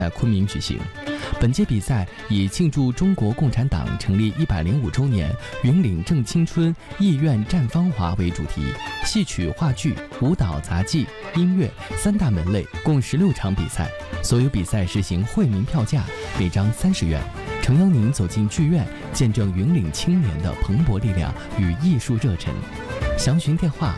在昆明举行。本届比赛以庆祝中国共产党成立105周年、云岭正青春、意愿绽芳华为主题，戏曲、话剧、舞蹈、杂技、音乐3大门类，共16场比赛。所有比赛实行惠民票价，每张30元。诚邀您走进剧院，见证云岭青年的蓬勃力量与艺术热忱。详询电话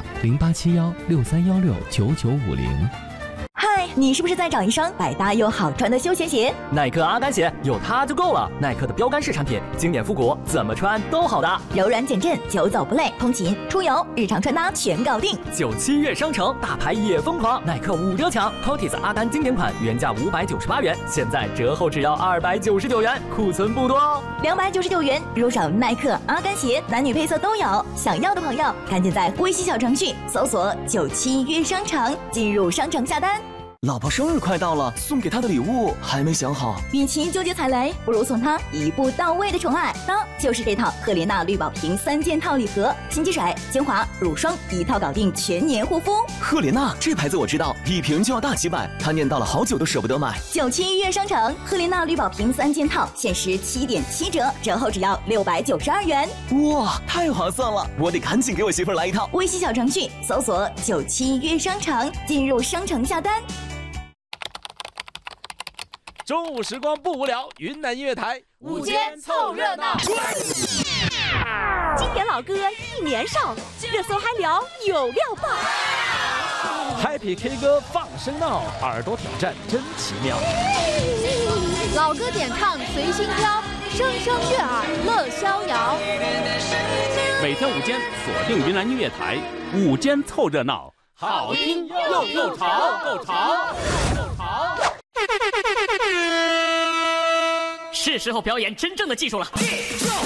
087163169950。 嗨，你是不是在找一双百搭又好穿的休闲鞋？ 耐克阿甘鞋有它就够了。耐克的标杆式产品，经典复古，怎么穿都好搭， 柔软减震，久走不累，通勤、出游、日常穿搭全搞定。 97月商城大牌也疯狂，耐克5折抢 ，Cortez 阿甘经典款原价598元，现在折后只要299元，库存不多哦。 299元入手耐克阿甘鞋，男女配色都有。想要的朋友赶紧在微信小程序搜索97月商城，进入商城下单。 老婆生日快到了，送给她的礼物还没想好。 与其纠结踩雷，不如送她一步到位的宠爱。那就是这套赫莲娜绿宝瓶3件套礼盒，新机水、精华、乳霜一套搞定，全年护肤。 赫莲娜这牌子我知道，一瓶就要大几百，她念叨了好久都舍不得买。 97月商城赫莲娜绿宝瓶3件套限时7.7折，折后只要692元。 哇，太划算了！我得赶紧给我媳妇儿来一套。 微信小程序搜索97月商城，进入商城下单。 中午时光不无聊，云南音乐台午间凑热闹。 经典老歌一年少，热搜嗨聊有料爆。 Happy K 歌放声闹，耳朵挑战真奇妙。 老歌点唱随心飘，声声悦耳乐逍遥。 每天午间锁定云南音乐台，午间凑热闹， 好听又潮，够潮。 是时候表演真正的技术了。